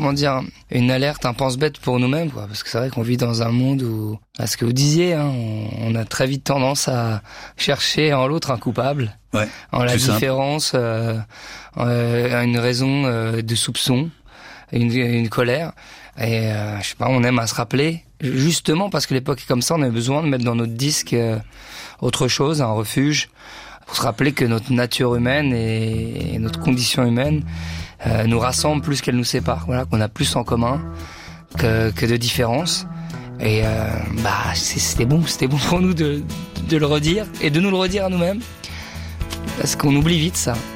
une alerte, un pense-bête pour nous-mêmes, quoi. Parce que c'est vrai qu'on vit dans un monde où, à ce que vous disiez, hein, on a très vite tendance à chercher en l'autre un coupable, en la différence, une raison de soupçon, une colère. Et je sais pas, on aime à se rappeler, justement parce que l'époque est comme ça, on a besoin de mettre dans notre disque autre chose, un refuge, pour se rappeler que notre nature humaine et notre condition humaine nous rassemblent plus qu'elle nous sépare. Voilà, qu'on a plus en commun que de différences. Et c'était bon pour nous de le redire et de nous le redire à nous-mêmes, parce qu'on oublie vite ça.